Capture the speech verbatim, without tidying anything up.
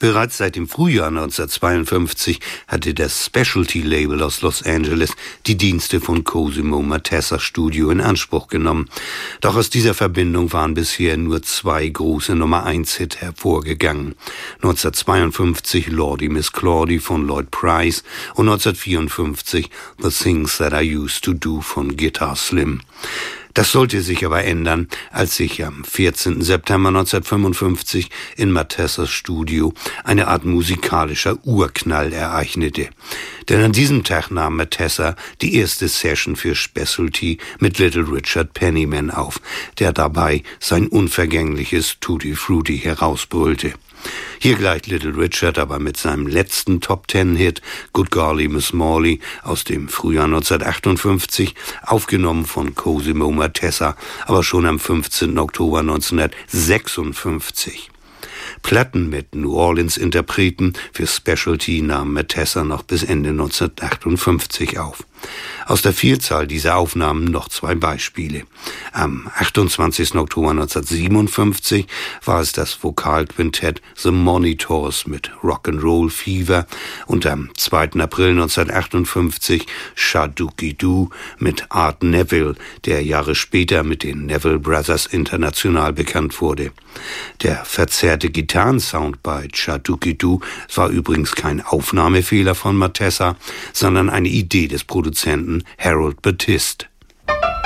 Bereits seit dem Frühjahr neunzehnhundertzweiundfünfzig hatte das Specialty-Label aus Los Angeles die Dienste von Cosimo Matessa Studio in Anspruch genommen. Doch aus dieser Verbindung waren bisher nur zwei große Nummer eins Hits hervorgegangen. neunzehnhundertzweiundfünfzig Lordy Miss Claudie von Lloyd Price und neunzehnhundertvierundfünfzig The Things That I Used to Do von Guitar Slim. Das sollte sich aber ändern, als sich am vierzehnten September neunzehnhundertfünfundfünfzig in Matessas Studio eine Art musikalischer Urknall ereignete. Denn an diesem Tag nahm Matessa die erste Session für Specialty mit Little Richard Penniman auf, der dabei sein unvergängliches Tutti Frutti herausbrüllte. Hier gleicht Little Richard aber mit seinem letzten Top-Ten-Hit Good Golly Miss Morley aus dem Frühjahr neunzehnhundertachtundfünfzig, aufgenommen von Cosimo Matessa, aber schon am fünfzehnten Oktober neunzehnhundertsechsundfünfzig. Platten mit New Orleans-Interpreten für Specialty nahm Matessa noch bis Ende neunzehnhundertachtundfünfzig auf. Aus der Vielzahl dieser Aufnahmen noch zwei Beispiele. Am achtundzwanzigsten Oktober neunzehnhundertsiebenundfünfzig war es das Vokalquintett The Monitors mit Rock'n'Roll Fever und am zweiten April neunzehnhundertachtundfünfzig Shadookey Doo mit Art Neville, der Jahre später mit den Neville Brothers international bekannt wurde. Der verzerrte Gitarrensound bei Shadookey Doo war übrigens kein Aufnahmefehler von Matessa, sondern eine Idee des Produzenten Harold Batiste.